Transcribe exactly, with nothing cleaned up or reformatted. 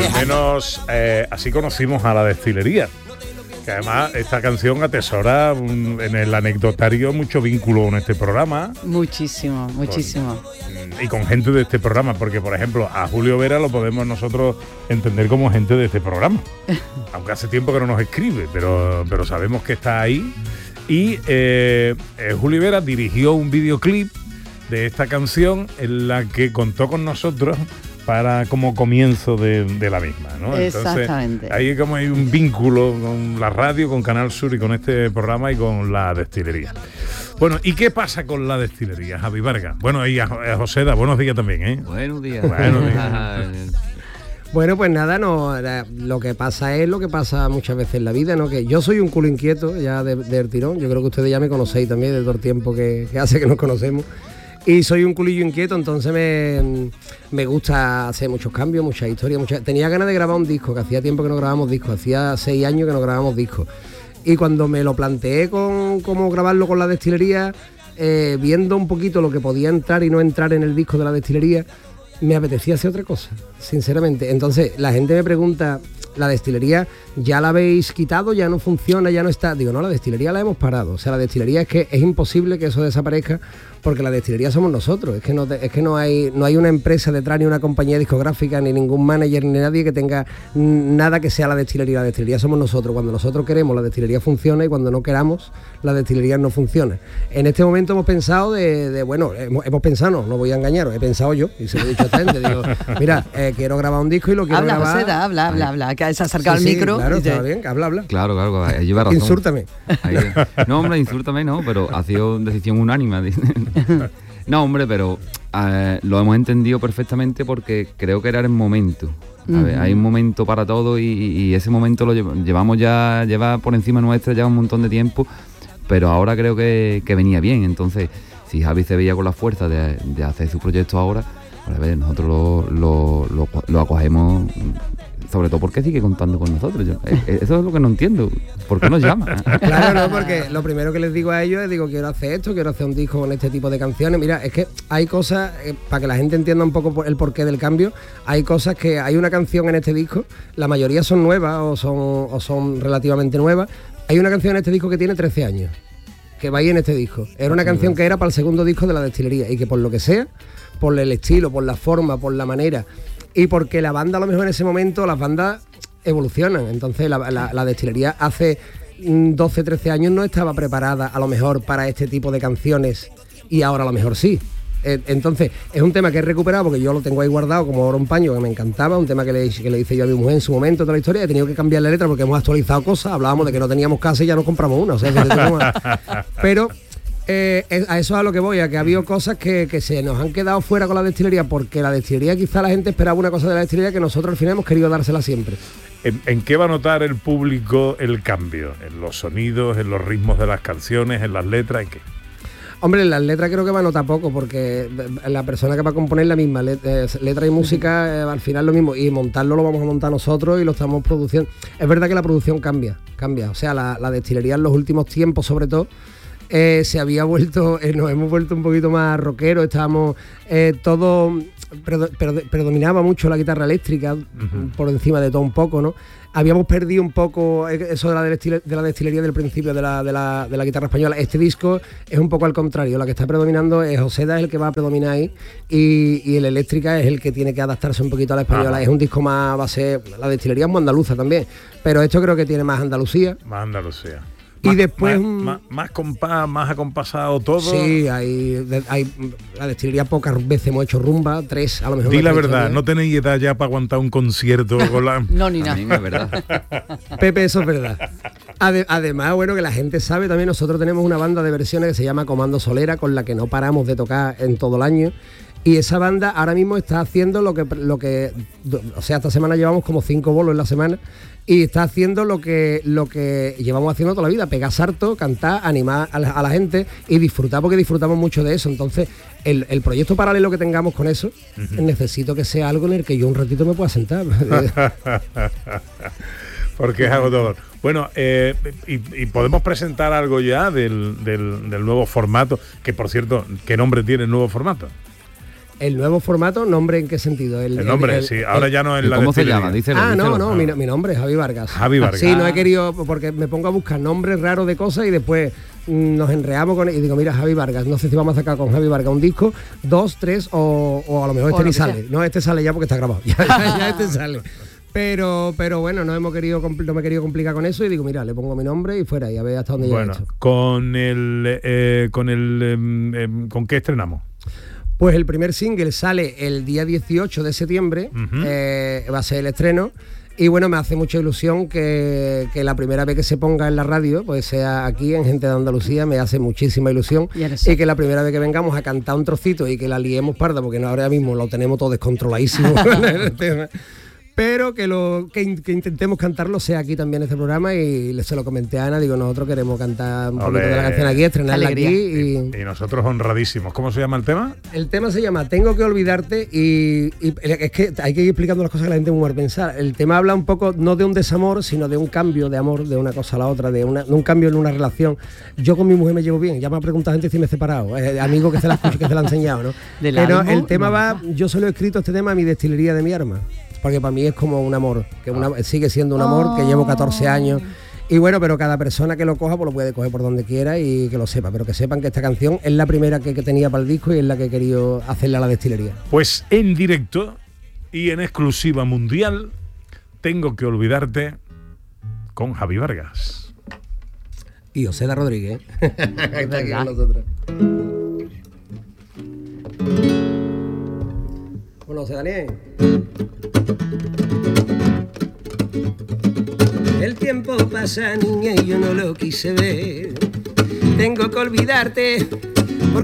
al menos eh, así conocimos a La Destilería. Que además esta canción atesora un, en el anecdotario mucho vínculo con este programa. Muchísimo, muchísimo. Con, y con gente de este programa, porque por ejemplo a Julio Vera lo podemos nosotros entender como gente de este programa. Aunque hace tiempo que no nos escribe, pero, pero sabemos que está ahí. Y eh, eh, Julio Vera dirigió un videoclip de esta canción en la que contó con nosotros para como comienzo de, de la misma, ¿no? Exactamente. Entonces, ahí como hay un vínculo con la radio, con Canal Sur y con este programa y con La Destilería. Bueno, ¿y qué pasa con La Destilería, Javi Vargas? Bueno, y a, a Joseda, buenos días también, ¿eh? Buenos días. Buenos días. Bueno, pues nada, no, lo que pasa es lo que pasa muchas veces en la vida, ¿no? Que yo soy un culo inquieto ya de, del tirón. Yo creo que ustedes ya me conocéis también de todo el tiempo que, que hace que nos conocemos. Y soy un culillo inquieto, entonces me, me gusta hacer muchos cambios, muchas historias. Muchas... Tenía ganas de grabar un disco, que hacía tiempo que no grabábamos discos, hacía seis años que no grabábamos discos. Y cuando me lo planteé con cómo grabarlo con La Destilería, eh, viendo un poquito lo que podía entrar y no entrar en el disco de La Destilería, me apetecía hacer otra cosa, sinceramente. Entonces la gente me pregunta, ¿La Destilería ya la habéis quitado, ya no funciona, ya no está? Digo, no, La Destilería la hemos parado. O sea, La Destilería es que es imposible que eso desaparezca, porque La Destilería somos nosotros. Es que no, es que no hay no hay una empresa detrás, ni una compañía discográfica, ni ningún manager, ni nadie que tenga nada que sea La Destilería. La Destilería somos nosotros. Cuando nosotros queremos, La Destilería funciona, y cuando no queramos, La Destilería no funciona. En este momento hemos pensado de, de bueno, hemos, hemos pensado, no, no voy a engañaros, he pensado yo, y se lo he dicho a esta gente, digo, mira, eh, quiero grabar un disco y lo quiero habla, grabar... José, habla, habla, habla, que se ha acercado sí, el micro. Sí, claro, y te... está bien, habla, habla. Claro, claro, lleva razón. Insúrtame. Ahí, no, hombre, insúrtame no, pero ha sido decisión unánime. No, hombre, pero eh, lo hemos entendido perfectamente porque creo que era el momento. A ver, uh-huh. Hay un momento para todo y, y ese momento lo llev- llevamos ya, lleva por encima nuestra ya un montón de tiempo, pero ahora creo que, que venía bien. Entonces, si Javi se veía con la fuerza de, de hacer su proyecto ahora, pues a ver, nosotros lo, lo, lo, lo acogemos, sobre todo porque sigue contando con nosotros. Yo, eso es lo que no entiendo. ¿Por qué nos llama? Claro, no, porque lo primero que les digo a ellos es, digo, quiero hacer esto, quiero hacer un disco con este tipo de canciones. Mira, es que hay cosas, eh, para que la gente entienda un poco el porqué del cambio, hay cosas que, hay una canción en este disco, la mayoría son nuevas o son, o son relativamente nuevas. Hay una canción en este disco que tiene trece años, que va ahí en este disco. Era una canción que era para el segundo disco de La Destilería, y que por lo que sea, por el estilo, por la forma, por la manera, y porque la banda a lo mejor en ese momento, las bandas evolucionan. Entonces la, la, la Destilería hace doce, trece años no estaba preparada a lo mejor para este tipo de canciones, y ahora a lo mejor sí. Entonces es un tema que he recuperado porque yo lo tengo ahí guardado como oro un paño, que me encantaba, un tema que le, que le hice yo a mi mujer en su momento, toda la historia. He tenido que cambiar la letra porque hemos actualizado cosas, hablábamos de que no teníamos casa y ya nos compramos una, o sea, que tenemos... pero eh, a eso es a lo que voy, a que ha habido cosas que, que se nos han quedado fuera con La Destilería, porque La Destilería, quizá la gente esperaba una cosa de La Destilería que nosotros al final hemos querido dársela siempre. ¿En, ¿En qué va a notar el público el cambio? ¿En los sonidos, en los ritmos de las canciones, en las letras, en qué? Hombre, las letras creo que va a notar poco, porque la persona que va a componer la misma letra, letra y música, eh, al final lo mismo, y montarlo lo vamos a montar nosotros y lo estamos produciendo. Es verdad que la producción cambia, cambia, o sea, la, la Destilería en los últimos tiempos, sobre todo, eh, se había vuelto, eh, nos hemos vuelto un poquito más rockeros, estábamos eh, todo, predominaba mucho la guitarra eléctrica, uh-huh. por encima de todo un poco, ¿no? Habíamos perdido un poco eso de la, destile, de la destilería del principio de la, de, la, de la guitarra española. Este disco es un poco al contrario, la que está predominando es Joseda, es el que va a predominar ahí, y, y el eléctrica es el que tiene que adaptarse un poquito a la española. Ajá. Es un disco más, va a ser, la destilería es muy andaluza también, pero esto creo que tiene más Andalucía. Más Andalucía. Y más, después más, más, más compás, más acompasado todo. Sí, hay, hay la destilería pocas veces hemos hecho rumba, tres a lo mejor. Di la verdad, no tenéis edad ya para aguantar un concierto con la... No, ni nada. Es verdad. Pepe, eso es verdad. Ade- además, bueno, que la gente sabe también, nosotros tenemos una banda de versiones que se llama Comando Solera, con la que no paramos de tocar en todo el año. Y esa banda ahora mismo está haciendo lo que, lo que, o sea, esta semana llevamos como cinco bolos en la semana, y está haciendo lo que, lo que llevamos haciendo toda la vida, pegar sarto, cantar, animar a la, a la gente y disfrutar, porque disfrutamos mucho de eso. Entonces, el, el proyecto paralelo que tengamos con eso, uh-huh. necesito que sea algo en el que yo un ratito me pueda sentar. Porque es agotador. Bueno, eh, y, y podemos presentar algo ya del, del, del nuevo formato, que por cierto, ¿qué nombre tiene el nuevo formato? El nuevo formato, ¿nombre en qué sentido? El, el nombre, el, el, sí. Ahora el, ya no es la ¿Cómo se destilería. llama? Dícelo, ah, dícelo. no, no, mi, mi nombre es Javi Vargas. Javi Vargas. Sí, no he querido, porque me pongo a buscar nombres raros de cosas y después mmm, nos enreamos con y digo, mira, Javi Vargas, no sé si vamos a sacar con Javi Vargas un disco, dos, tres o, o a lo mejor este ni sale. Sea. No, este sale ya porque está grabado. Ya, ya, ya este sale. Pero, pero bueno, no hemos querido no me he querido complicar con eso y digo, mira, le pongo mi nombre y fuera y a ver hasta dónde bueno, llega esto. Con el eh, con el eh, eh, ¿con qué estrenamos? Pues el primer single sale el día dieciocho de septiembre, uh-huh. eh, va a ser el estreno. Y bueno, me hace mucha ilusión que, que la primera vez que se ponga en la radio, pues sea aquí en Gente de Andalucía, me hace muchísima ilusión. Y, y que la primera vez que vengamos a cantar un trocito y que la liemos parda, porque ahora mismo lo tenemos todo descontroladísimo en el tema. Pero que lo que, in, que intentemos cantarlo sea aquí también en este programa y se lo comenté a Ana, digo, nosotros queremos cantar un Olé. poquito de la canción aquí, estrenarla aquí. Y, y, y nosotros honradísimos. ¿Cómo se llama el tema? El tema se llama Tengo que olvidarte y, y es que hay que ir explicando las cosas que la gente muere pensar. El tema habla un poco no de un desamor, sino de un cambio de amor, de una cosa a la otra, de, una, de un cambio en una relación. Yo con mi mujer me llevo bien, ya me ha preguntado gente si me he separado, eh, amigo que se la que se la ha enseñado, ¿no? Pero álbum, el tema no. va, yo solo he escrito este tema a mi destilería de mi arma. Porque para mí es como un amor, que una, sigue siendo un amor, que llevo catorce años. Y bueno, pero cada persona que lo coja, pues lo puede coger por donde quiera y que lo sepa. Pero que sepan que esta canción es la primera que, que tenía para el disco y es la que he querido hacerle a la destilería. Pues en directo y en exclusiva mundial, Tengo que olvidarte con Javi Vargas. Y José Rodríguez. Está aquí con nosotros. Bueno, José Daniel. El tiempo pasa, niña, y yo no lo quise ver. Tengo que olvidarte